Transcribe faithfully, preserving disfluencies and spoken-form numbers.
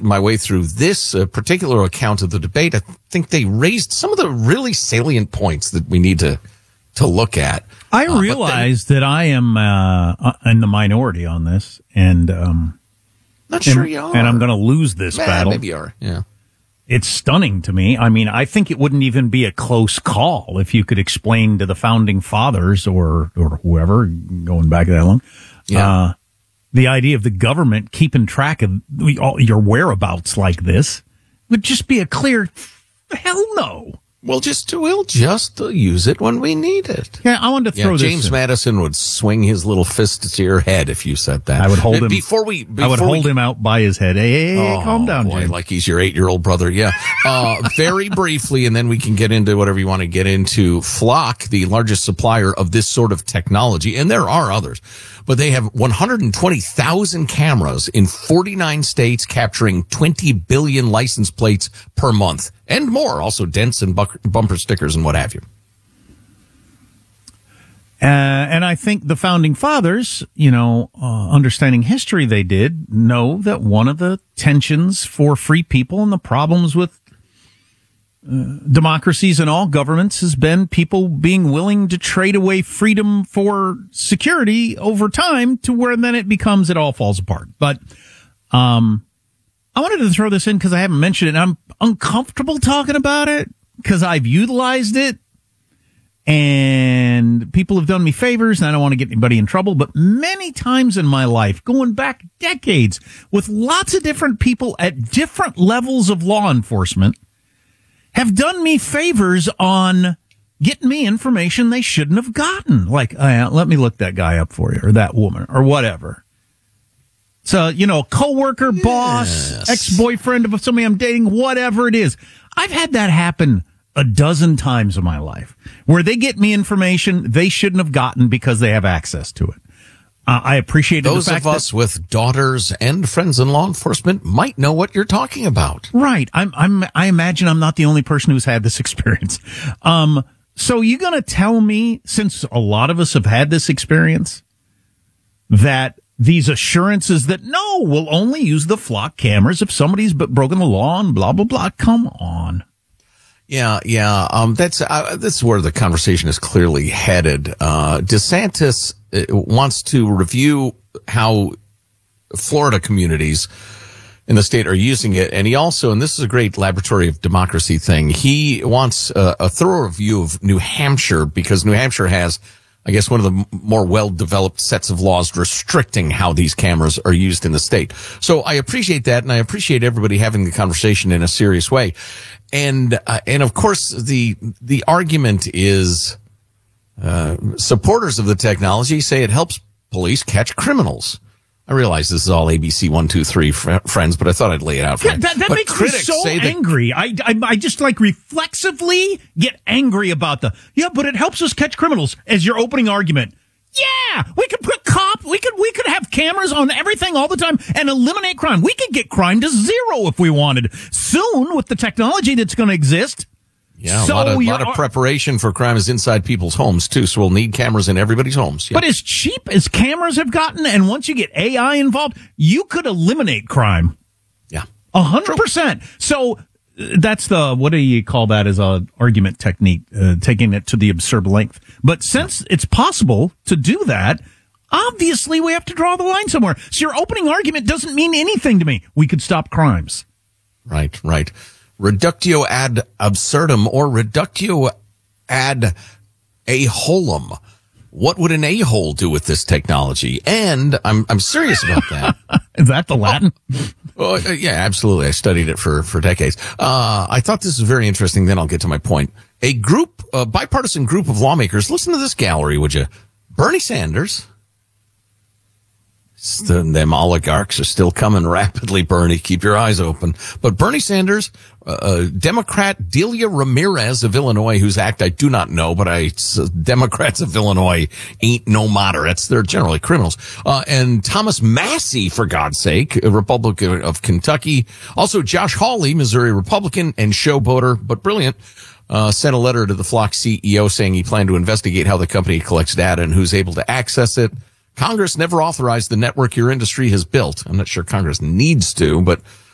my way through this uh, particular account of the debate, I think they raised some of the really salient points that we need to to look at. I uh, realize then, that I am uh, in the minority on this, and um, not sure and, you are, and I'm going to lose this eh, battle. Maybe you are, yeah. It's stunning to me. I mean, I think it wouldn't even be a close call if you could explain to the founding fathers or or whoever, going back that long, yeah. uh, the idea of the government keeping track of all your whereabouts like this would just be a clear hell no. We'll just we'll just use it when we need it. Yeah, I wanted to throw yeah, this. James in. Madison would swing his little fist to your head if you said that. I would hold him before we. Before I would hold we, him out by his head. Hey, hey, hey oh, calm down, boy, James. like he's your eight-year-old brother. Yeah. Uh, very briefly, and then we can get into whatever you want to get into. Flock, the largest supplier of this sort of technology, and there are others, but they have one hundred twenty thousand cameras in forty-nine states, capturing twenty billion license plates per month and more. Also, dents and buck- bumper stickers and what have you. Uh, and I think the founding fathers, you know, uh, understanding history, they did know that one of the tensions for free people and the problems with uh, democracies and all governments has been people being willing to trade away freedom for security over time to where then it becomes it all falls apart. But um, I wanted to throw this in because I haven't mentioned it. And I'm uncomfortable talking about it because I've utilized it. And people have done me favors, and I don't want to get anybody in trouble, but many times in my life, going back decades, with lots of different people at different levels of law enforcement, have done me favors on getting me information they shouldn't have gotten. Like, uh, let me look that guy up for you, or that woman, or whatever. So, you know, coworker, yes. boss, ex-boyfriend of somebody I'm dating, whatever it is. I've had that happen a dozen times in my life where they get me information they shouldn't have gotten because they have access to it. Uh, I appreciate those the fact of us that, with daughters and friends in law enforcement might know what you're talking about. Right. I'm, I'm, I imagine I'm not the only person who's had this experience. Um, so you're going to tell me, since a lot of us have had this experience, that these assurances that no, we'll only use the flock cameras if somebody's broken the law and blah, blah, blah. Come on. Yeah, yeah. Um, that's uh, that's where the conversation is clearly headed. Uh, DeSantis uh, wants to review how Florida communities in the state are using it, and he also, and this is a great laboratory of democracy thing, he wants uh, a thorough review of New Hampshire because New Hampshire has, I guess, one of the more well-developed sets of laws restricting how these cameras are used in the state. So I appreciate that, and I appreciate everybody having the conversation in a serious way. And, uh, and of course, the, the argument is, uh, supporters of the technology say it helps police catch criminals. I realize this is all A B C one, two, three fr- friends, but I thought I'd lay it out for yeah, you. That, that but makes me so angry. I, I, I just like reflexively get angry about the, yeah, but it helps us catch criminals as your opening argument. Yeah, we could put cop, we could, we could have cameras on everything all the time and eliminate crime. We could get crime to zero if we wanted. Soon, with the technology that's going to exist. Yeah, so a lot of, lot of preparation for crime is inside people's homes, too, so we'll need cameras in everybody's homes. Yeah. But as cheap as cameras have gotten, and once you get A I involved, you could eliminate crime. Yeah. A hundred percent. So that's the, what do you call that as a argument technique, uh, taking it to the absurd length. But since it's possible to do that, obviously we have to draw the line somewhere. So your opening argument doesn't mean anything to me. We could stop crimes. Right, right. Reductio ad absurdum or reductio ad a-holum. What would an a-hole do with this technology? And I'm I'm serious about that. Is that the Latin? Oh, uh, yeah, absolutely. I studied it for, for decades. Uh, I thought this was very interesting. Then I'll get to my point. A group, a bipartisan group of lawmakers. Listen to this gallery, would you? Bernie Sanders. The, them oligarchs are still coming rapidly, Bernie. Keep your eyes open. But Bernie Sanders, uh, Democrat Delia Ramirez of Illinois, whose act I do not know, but I, Democrats of Illinois ain't no moderates. They're generally criminals. Uh, and Thomas Massey, for God's sake, a Republican of Kentucky. Also Josh Hawley, Missouri Republican and showboater, but brilliant. Uh, sent a letter to the Flock C E O saying he planned to investigate how the company collects data and who's able to access it. Congress never authorized the network your industry has built. I'm not sure Congress needs to, but